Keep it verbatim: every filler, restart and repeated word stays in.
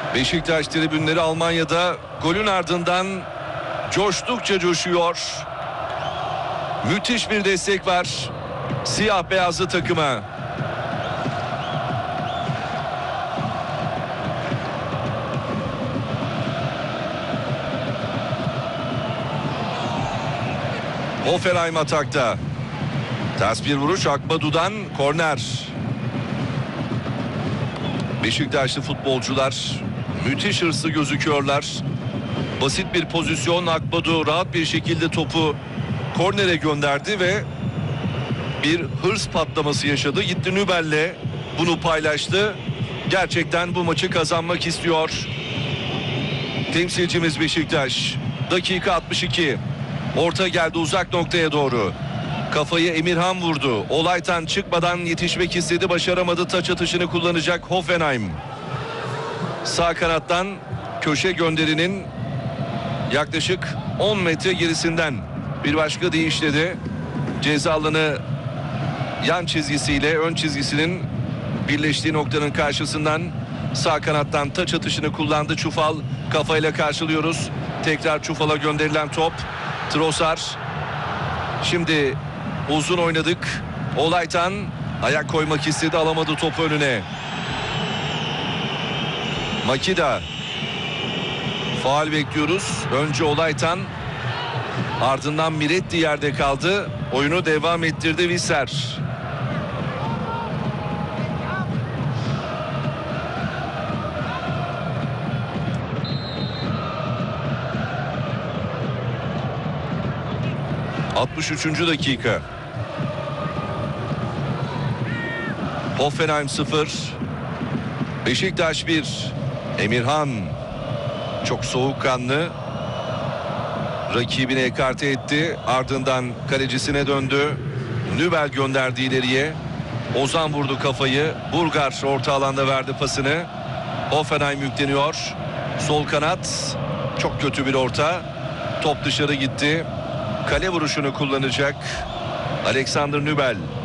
Beşiktaş tribünleri Almanya'da golün ardından coştukça coşuyor. Müthiş bir destek var siyah beyazlı takıma. Hoffenheim atakta. Ters bir vuruş Akbadu'dan, korner. Beşiktaşlı futbolcular müthiş hırslı gözüküyorlar. Basit bir pozisyon, Akbadu rahat bir şekilde topu kornere gönderdi ve bir hırs patlaması yaşadı. Gitti Nübel'le bunu paylaştı. Gerçekten bu maçı kazanmak istiyor temsilcimiz Beşiktaş. Dakika altmış iki. Orta geldi uzak noktaya doğru. Kafayı Emirhan vurdu. Olaytan çıkmadan yetişmek istedi, başaramadı. Taç atışını kullanacak Hoffenheim. Sağ kanattan köşe gönderinin yaklaşık on metre gerisinden bir başka deyişle de ceza alanı yan çizgisiyle ön çizgisinin birleştiği noktanın karşısından sağ kanattan taç atışını kullandı. Çufal kafayla karşılıyoruz. Tekrar Çufal'a gönderilen top. Trossard. Şimdi uzun oynadık. Olaytan ayak koymak istedi, alamadı topu önüne. Makida. Faul bekliyoruz. Önce Olaytan, ardından Miretti yerde kaldı. Oyunu devam ettirdi Visser. altmış üçüncü dakika. Hoffenheim sıfır. Beşiktaş bir. Emirhan çok soğukkanlı. Rakibini ekarte etti. Ardından kalecisine döndü. Nübel gönderdi ileriye. Ozan vurdu kafayı. Burgar orta alanda verdi pasını. Hoffenheim yükleniyor. Sol kanat. Çok kötü bir orta. Top dışarı gitti. Kale vuruşunu kullanacak Alexander Nübel.